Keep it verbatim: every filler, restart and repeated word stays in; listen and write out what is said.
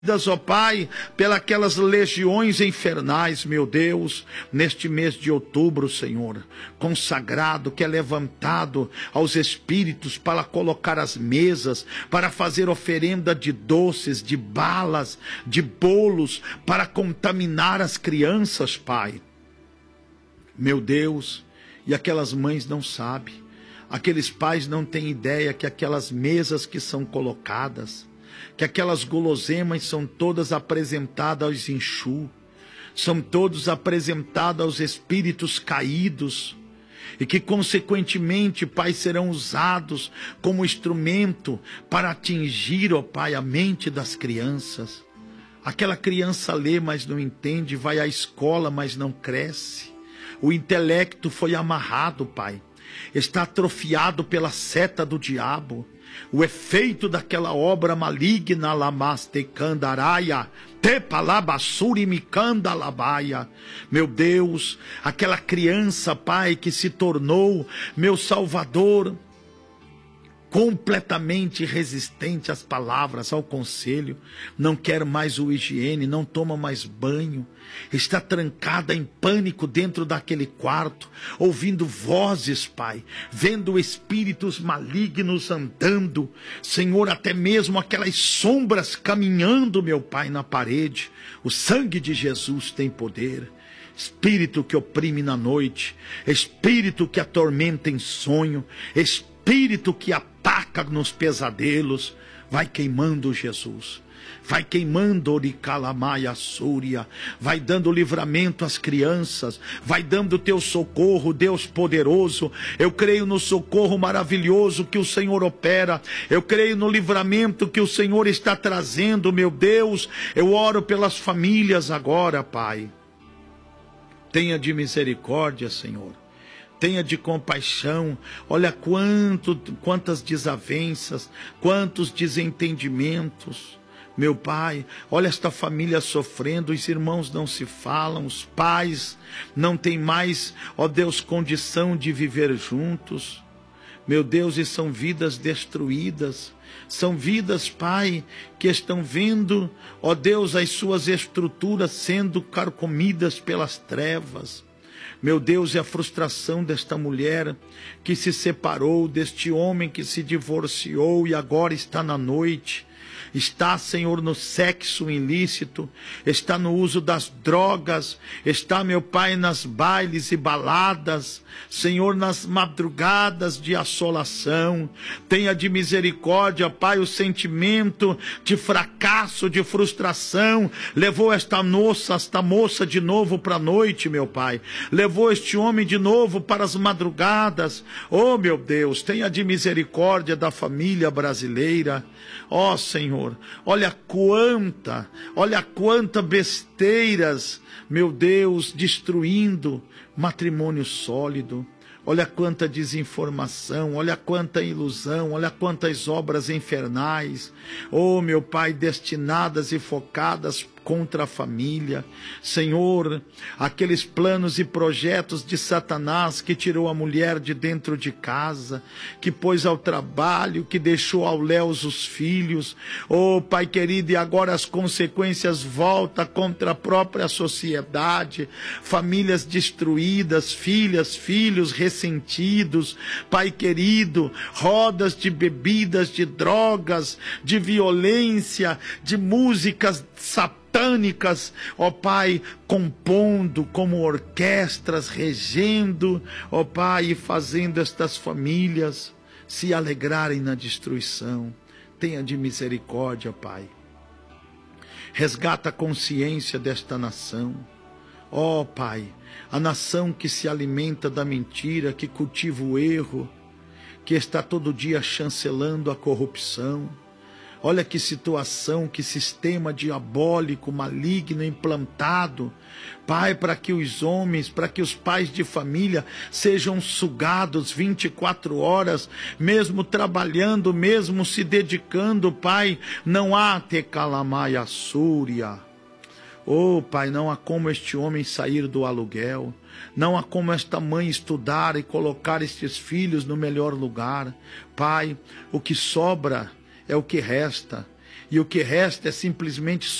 ó Pai, pelas legiões infernais, meu Deus, neste mês de outubro, Senhor, consagrado, que é levantado aos espíritos para colocar as mesas, para fazer oferenda de doces, de balas, de bolos, para contaminar as crianças, Pai. Meu Deus, e aquelas mães não sabem, aqueles pais não têm ideia que aquelas mesas que são colocadas, que aquelas guloseimas são todas apresentadas aos Exu, são todos apresentados aos espíritos caídos, e que consequentemente, Pai, serão usados como instrumento para atingir, ó Pai, a mente das crianças. Aquela criança lê, mas não entende, vai à escola, mas não cresce. O intelecto foi amarrado, Pai, está atrofiado pela seta do diabo. O efeito daquela obra maligna, lamaste candaraya, tepalabassuri mikanda labaia. Meu Deus, aquela criança, Pai, que se tornou meu Salvador, completamente resistente às palavras, ao conselho, não quer mais o higiene, não toma mais banho, está trancada em pânico dentro daquele quarto, ouvindo vozes, Pai, vendo espíritos malignos andando, Senhor, até mesmo aquelas sombras caminhando, meu Pai, na parede. O sangue de Jesus tem poder. Espírito que oprime na noite, espírito que atormenta em sonho, espírito Espírito que ataca nos pesadelos, vai queimando, Jesus, vai queimando Oricalamaia Súria, vai dando livramento às crianças, vai dando teu socorro, Deus poderoso. Eu creio no socorro maravilhoso que o Senhor opera, eu creio no livramento que o Senhor está trazendo, meu Deus. Eu oro pelas famílias agora, Pai. Tenha de misericórdia, Senhor. Tenha de compaixão. Olha quanto, quantas desavenças, quantos desentendimentos. Meu Pai, olha esta família sofrendo, os irmãos não se falam, os pais não têm mais, ó Deus, condição de viver juntos. Meu Deus, e são vidas destruídas, são vidas, Pai, que estão vendo, ó Deus, as suas estruturas sendo carcomidas pelas trevas. Meu Deus, é a frustração desta mulher que se separou, deste homem que se divorciou e agora está na noite. Está, Senhor, no sexo ilícito, está no uso das drogas, está, meu Pai, nas bailes e baladas, Senhor, nas madrugadas de assolação. Tenha de misericórdia, Pai, o sentimento de fracasso, de frustração, levou esta moça, esta moça de novo para a noite, meu Pai, levou este homem de novo para as madrugadas. Oh, meu Deus, tenha de misericórdia da família brasileira. Ó, Senhor, olha quanta, olha quanta besteiras, meu Deus, destruindo matrimônio sólido. Olha quanta desinformação, olha quanta ilusão, olha quantas obras infernais, oh meu Pai, destinadas e focadas contra a família. Senhor, aqueles planos e projetos de Satanás que tirou a mulher de dentro de casa, que pôs ao trabalho, que deixou ao léu os filhos. Oh Pai querido, e agora as consequências voltam contra a própria sociedade, famílias destruídas, filhas, filhos ressentidos. Pai querido, rodas de bebidas, de drogas, de violência, de músicas satânicas, ó Pai, compondo como orquestras, regendo, ó Pai, e fazendo estas famílias se alegrarem na destruição. Tenha de misericórdia, Pai. Resgata a consciência desta nação. Ó Pai, a nação que se alimenta da mentira, que cultiva o erro, que está todo dia chancelando a corrupção. Olha que situação, que sistema diabólico, maligno, implantado, Pai, para que os homens, para que os pais de família sejam sugados vinte e quatro horas, mesmo trabalhando, mesmo se dedicando, Pai, não há tecalamaia súria. Oh, Pai, não há como este homem sair do aluguel, não há como esta mãe estudar e colocar estes filhos no melhor lugar. Pai, o que sobra é o que resta, e o que resta é simplesmente